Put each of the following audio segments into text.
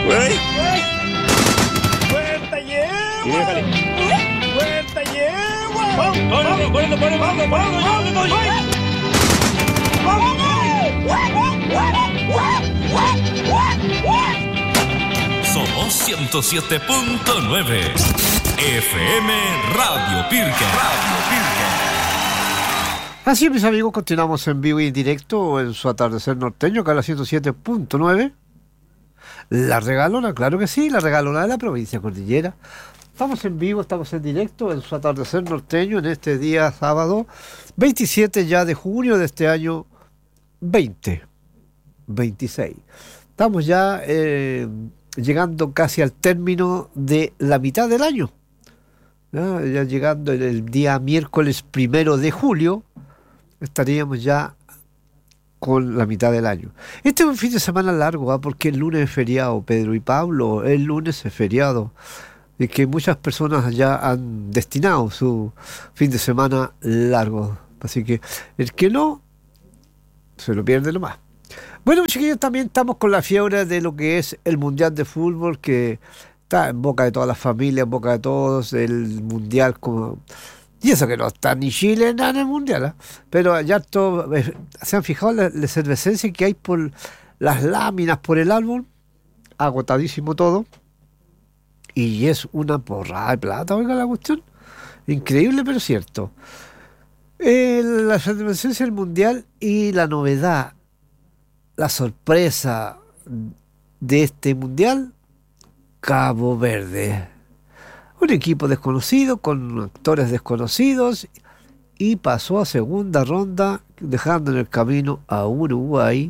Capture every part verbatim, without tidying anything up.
¡Vuelta yegua! ¡Vuelta yegua! Somos ciento siete punto nueve F M Radio Pirque. Radio Pirque. Así, mis amigos, continuamos en vivo y en directo en su atardecer norteño, acá a la ciento siete punto nueve. La regalona, claro que sí, la regalona de la provincia cordillera. Estamos en vivo, estamos en directo en su atardecer norteño en este día sábado veintisiete ya de junio de este año veinte veintiséis. Estamos ya eh, llegando casi al término de la mitad del año. Ya, ya llegando el, el día miércoles primero de julio, estaríamos ya con la mitad del año. Este es un fin de semana largo, ¿eh? Porque el lunes es feriado, Pedro y Pablo, el lunes es feriado, y que muchas personas ya han destinado su fin de semana largo. Así que el que no, se lo pierde nomás. Bueno, chiquillos, también estamos con la fiebre de lo que es el Mundial de Fútbol, que está en boca de todas las familias, en boca de todos, el Mundial como... Y eso que no está ni Chile nada en el Mundial, ¿eh? Pero ya todo, eh, se han fijado la, la efervescencia que hay por las láminas, por el álbum, agotadísimo todo, y es una porrada de plata, oiga la cuestión, increíble pero cierto. Eh, la efervescencia del Mundial y la novedad, la sorpresa de este Mundial, Cabo Verde. Un equipo desconocido, con actores desconocidos, y pasó a segunda ronda, dejando en el camino a Uruguay,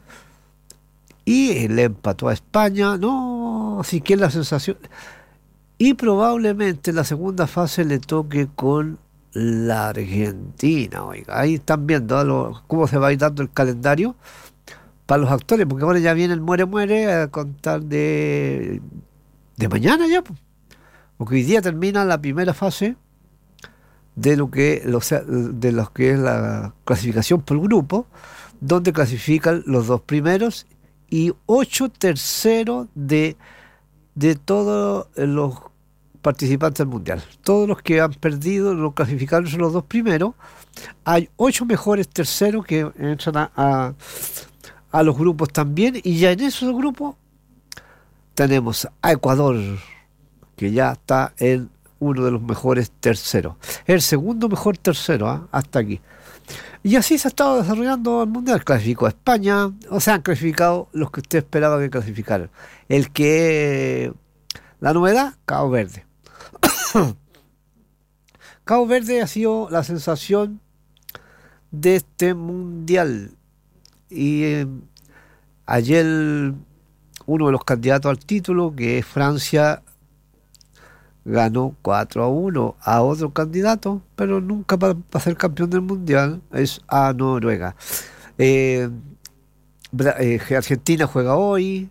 y le empató a España, no, así que la sensación, y probablemente en la segunda fase le toque con la Argentina, oiga, ahí están viendo ¿no? cómo se va a ir dando el calendario para los actores, porque ahora ya viene el muere muere a contar de, de mañana ya, pues. Porque hoy día termina la primera fase de lo que, de lo que es la clasificación por grupo, donde clasifican los dos primeros y ocho terceros de, de todos los participantes del Mundial. Todos los que han perdido, los clasificaron son los dos primeros. Hay ocho mejores terceros que entran a, a, a los grupos también, y ya en esos grupos tenemos a Ecuador, que ya está en uno de los mejores terceros. El segundo mejor tercero, ¿eh? Hasta aquí. Y así se ha estado desarrollando el Mundial. Clasificó a España, o sea, han clasificado los que usted esperaba que clasificaran. El que... La novedad, Cabo Verde. Cabo Verde ha sido la sensación de este Mundial. Y eh, ayer uno de los candidatos al título, que es Francia, ganó cuatro a uno a otro candidato, pero nunca para pa ser campeón del mundial, es a Noruega. Eh, eh, Argentina juega hoy,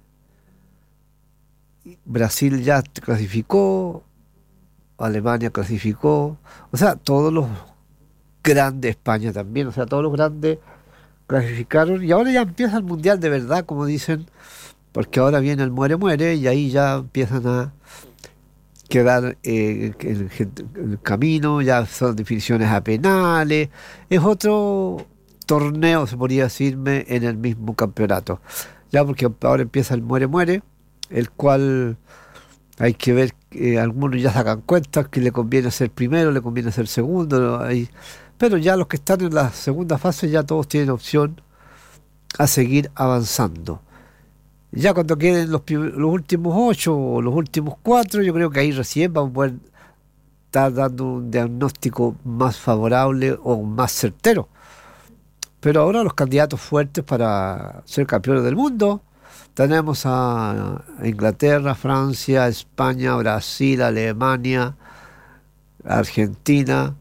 Brasil ya clasificó, Alemania clasificó, o sea, todos los grandes, España también, o sea, todos los grandes clasificaron, y ahora ya empieza el mundial de verdad, como dicen, porque ahora viene el muere muere, y ahí ya empiezan a quedar eh, en el camino, ya son definiciones a penales, es otro torneo, se podría decirme, en el mismo campeonato, ya porque ahora empieza el muere muere, el cual hay que ver, eh, algunos ya sacan cuentas que le conviene ser primero, le conviene ser segundo, ¿no? Hay, pero ya los que están en la segunda fase ya todos tienen opción a seguir avanzando. Ya cuando queden los, los últimos ocho o los últimos cuatro, yo creo que ahí recién vamos a poder estar dando un diagnóstico más favorable o más certero. Pero ahora los candidatos fuertes para ser campeones del mundo, tenemos a Inglaterra, Francia, España, Brasil, Alemania, Argentina,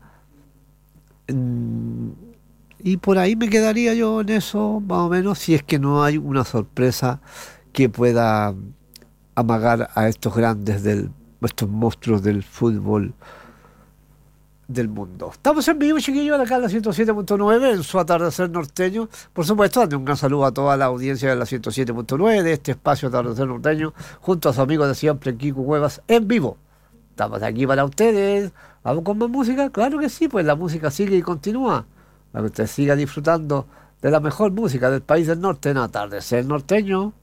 y por ahí me quedaría yo en eso, más o menos, si es que no hay una sorpresa que pueda amagar a estos grandes, del, estos monstruos del fútbol del mundo. Estamos en vivo, chiquillos, acá en la ciento siete punto nueve, en su atardecer norteño. Por supuesto, dando un gran saludo a toda la audiencia de la ciento siete punto nueve, de este espacio atardecer norteño, junto a su amigo de siempre, Kiko Cuevas, en vivo. Estamos aquí para ustedes. ¿Vamos con más música? Claro que sí, pues la música sigue y continúa. Para que usted siga disfrutando de la mejor música del país del norte en atardecer norteño.